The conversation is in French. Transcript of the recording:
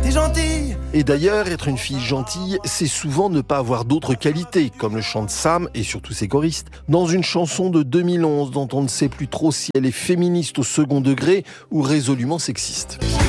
t'es gentille. Et d'ailleurs, être une fille gentille, c'est souvent ne pas avoir d'autres qualités, comme le chante Sam et surtout ses choristes, dans une chanson de 2011 dont on ne sait plus trop si elle est féministe au second degré ou résolument sexiste.